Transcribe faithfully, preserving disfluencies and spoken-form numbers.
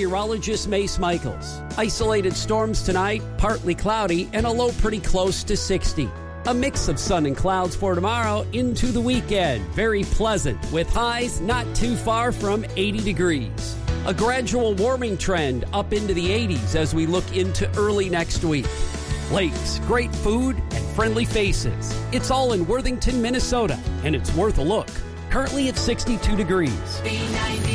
meteorologist Mace Michaels. Isolated storms tonight, partly cloudy, and a low pretty close to sixty. A mix of sun and clouds for tomorrow into the weekend. Very pleasant, with highs not too far from eighty degrees. A gradual warming trend up into the eighties as we look into early next week. Lakes, great food, and friendly faces. It's all in Worthington, Minnesota, and it's worth a look. Currently at sixty-two degrees. B ninety